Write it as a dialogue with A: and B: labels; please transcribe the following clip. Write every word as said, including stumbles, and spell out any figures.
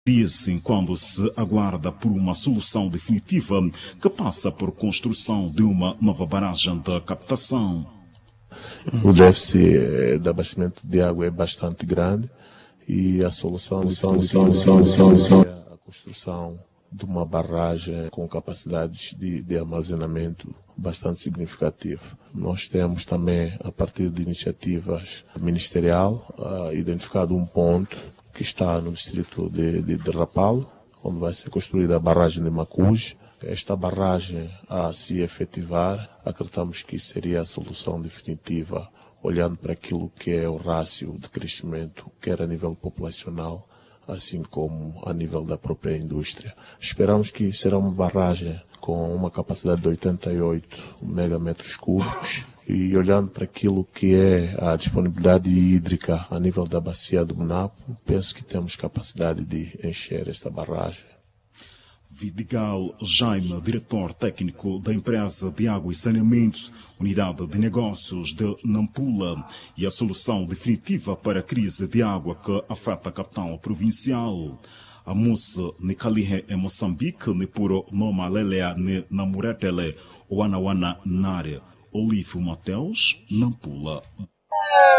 A: Dizem quando se aguarda por uma solução definitiva que passa por construção de uma nova barragem de captação.
B: O déficit de abastecimento de água é bastante grande e a solução é a construção de uma barragem com capacidades de, de armazenamento bastante significativa. Nós temos também, a partir de iniciativas ministerial, uh, identificado um ponto que está no distrito de, de, de Rapalo, onde vai ser construída a barragem de Macuge. Esta barragem, a se efetivar, acreditamos que seria a solução definitiva, olhando para aquilo que é o rácio de crescimento, quer a nível populacional, assim como a nível da própria indústria. Esperamos que será uma barragem com uma capacidade de oitenta e oito megametros cúbicos e olhando para aquilo que é a disponibilidade hídrica a nível da bacia do Munapo, penso que temos capacidade de encher esta barragem.
A: Vidigal Jaime, diretor técnico da empresa de água e saneamento, unidade de negócios de Nampula, e a solução definitiva para a crise de água que afeta a capital provincial. A moça Nikalihe em Moçambique, Nipuro Noma Lelea ne Namuretele, Oanawana Nare, Olívio Mateus, Nampula.